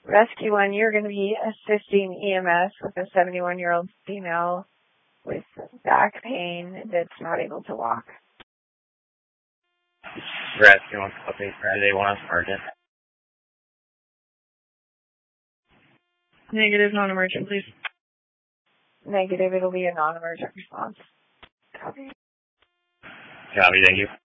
Rescue 1, you're going to be assisting EMS with a 71-year-old female with back pain that's not able to walk. Rescue 1, copy. Friday 1 emergent. Negative, non-emergent, please. Negative, it'll be a non-emergent response. Copy. Copy, thank you.